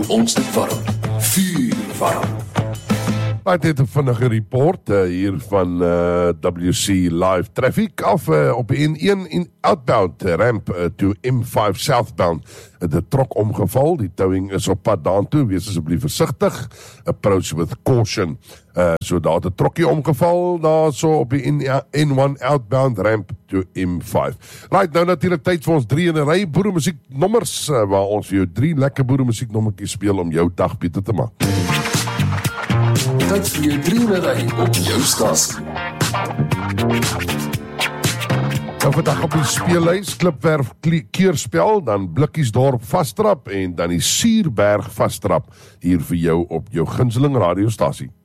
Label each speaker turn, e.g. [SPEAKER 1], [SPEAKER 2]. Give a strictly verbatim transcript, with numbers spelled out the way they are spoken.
[SPEAKER 1] ons dit warm. Vuur warm.
[SPEAKER 2] Dit het 'n vinnige report uh, hier van uh, W C Live Traffic af uh, op N een in outbound uh, ramp uh, to M vyf southbound. Het uh, trok omgeval, die towing is op pad daartoe, wees asseblief versigtig, approach with caution. Uh, so daar het 'n trokkie omgeval, daar so op die N een outbound ramp to M vyf. Right, nou natuurlik tyd vir ons drie in 'n ry boeremusiek nommers, uh, waar ons vir jou drie lekker boeremusiek nommertjies speel om jou dag beter te maak.
[SPEAKER 1] Tyd vir jou drie in 'n ry op jou stasie.
[SPEAKER 2] Nou vandag op die speellys, Klipwerf keerspel, dan Blikkiesdorp vastrap en dan die Suurberg vastrap hier vir jou op jou gunsteling radiostasie.